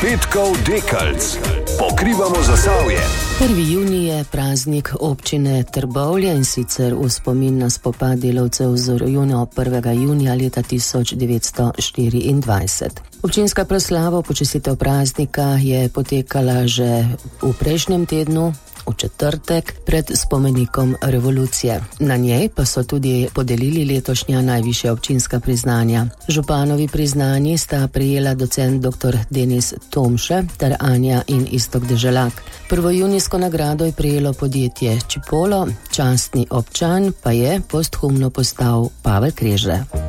Petkov Dekalc. Pokrivamo Zasavje. 1. junij je praznik občine Trbovlje, in sicer v spomin na spopad delavcev z Orjuno 1. junija leta 1924. Občinska proslava počastitev praznika je potekala že v prejšnjem tednu, v četrtek, pred spomenikom revolucije. Na njej pa so tudi podelili letošnja najvišja občinska priznanja. Županovi priznanji sta prejela docent dr. Denis Tomše ter Anja in Iztok Deželak. 1. junijsko nagrado je prejelo podjetje Čipolo, častni občan pa je posthumno postal Pavel Krežle.